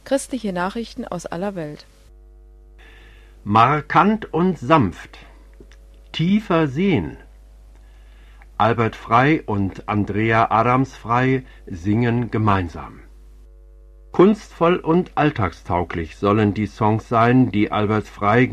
Christliche Nachrichten aus aller Welt. Markant und sanft. Tiefer sehen. Albert Frey und Andrea Adams-Frey singen gemeinsam. Kunstvoll und alltagstauglich sollen die Songs sein, die Albert Frey